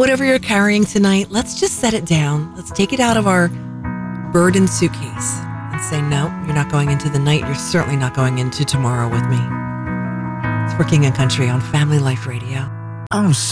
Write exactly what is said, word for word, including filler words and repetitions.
Whatever you're carrying tonight, let's just set it down. Let's take it out of our burden suitcase and say, no, you're not going into the night. You're certainly not going into tomorrow with me. It's For King and Country on Family Life Radio. I'm